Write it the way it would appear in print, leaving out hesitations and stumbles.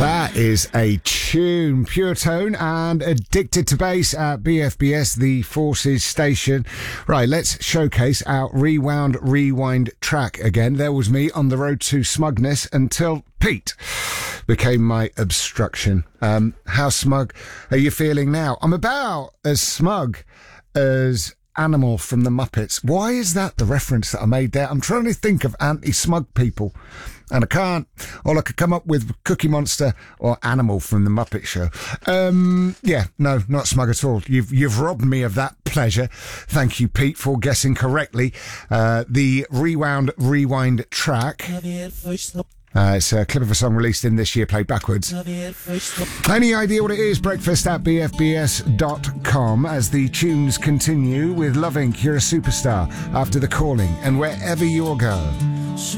That is a tune. Pure Tone and Addicted to Bass at BFBS, the Forces station. Right, let's showcase our Rewind track again. There was me on the road to smugness until Pete became my obstruction. How smug are you feeling now? I'm about as smug as Animal from the Muppets. Why is that the reference that I made there? I'm trying to think of anti-smug people, and I can't. All I could come up with Cookie Monster or Animal from the Muppet Show. Yeah, no, not smug at all. You've robbed me of that pleasure. Thank you, Pete, for guessing correctly. The Rewind track. It's a clip of a song released in this year, played backwards. Any idea what it is? Breakfast at bfbs.com as the tunes continue with Love Inc. You're a Superstar, After the Calling, and Wherever You'll Go.